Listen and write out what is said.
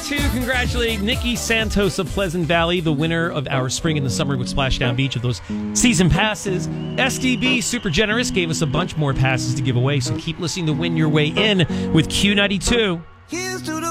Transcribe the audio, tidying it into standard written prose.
Q92 congratulate Nikki Santos of Pleasant Valley, the winner of our Spring in the Summer with Splashdown Beach of those season passes. SDB, super generous, gave us a bunch more passes to give away, so keep listening to win your way in with Q92. Here's to the